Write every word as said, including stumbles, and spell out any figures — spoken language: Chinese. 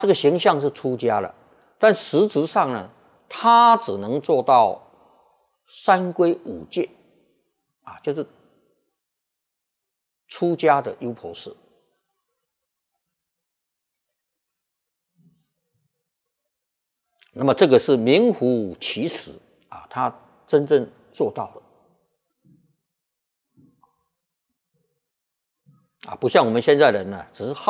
这个形象是出家了，但实质上呢，他只能做到三归五戒啊，就是出家的优婆塞。那么这个是名副其实啊，他真正做到了啊，不像我们现在人呢，只是好。